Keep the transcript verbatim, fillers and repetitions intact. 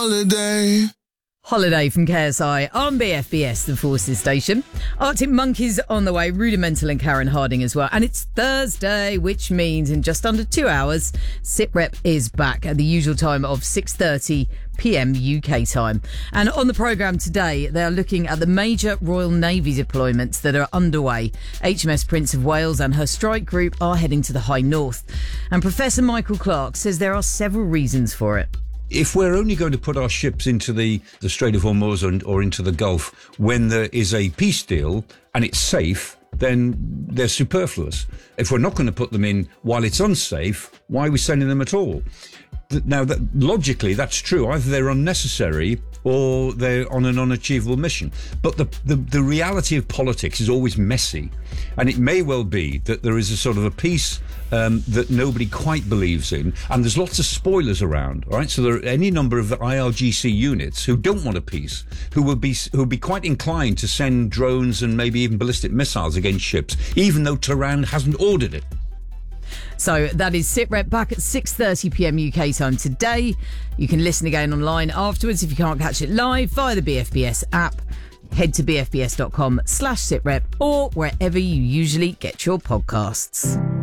holiday. Holiday from K S I on B F B S, the Forces station. Arctic Monkeys on the way, Rudimental and Karen Harding as well. And it's Thursday, which means in just under two hours, SITREP is back at the usual time of six thirty p.m. U K time. And on the programme today, they are looking at the major Royal Navy deployments that are underway. H M S Prince of Wales and her strike group are heading to the High North. And Professor Michael Clark says there are several reasons for it. If we're only going to put our ships into the, the Strait of Hormuz or, or into the Gulf when there is a peace deal and it's safe, then they're superfluous. If we're not going to put them in while it's unsafe, why are we sending them at all? Now, that, logically, that's true. Either they're unnecessary or they're on an unachievable mission. But the, the, the reality of politics is always messy. And it may well be that there is a sort of a peace um, that nobody quite believes in. And there's lots of spoilers around, all right? So there are any number of the I R G C units who don't want a peace, who will be who will be quite inclined to send drones and maybe even ballistic missiles against ships, even though Tehran hasn't ordered it. So that is SITREP back at six thirty p.m. U K time today. You can listen again online afterwards if you can't catch it live via the B F B S app. Head to bfbs.com slash SITREP or wherever you usually get your podcasts.